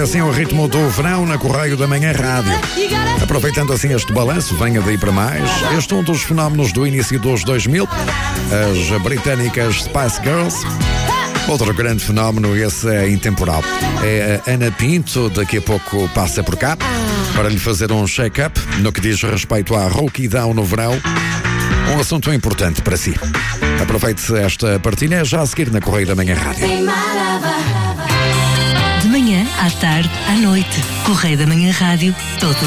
assim o ritmo do verão na Correio da Manhã Rádio. Aproveitando assim este balanço, venha daí para mais. Este é um dos fenómenos do início dos 2000, as britânicas Spice Girls. Outro grande fenómeno, esse é intemporal. É a Ana Pinto, daqui a pouco passa por cá para lhe fazer um check-up no que diz respeito à rouquidão no verão. Um assunto importante para si. Aproveite esta partilha já a seguir na Correio da Manhã Rádio. De manhã, à tarde, à noite. Correio da Manhã Rádio, todo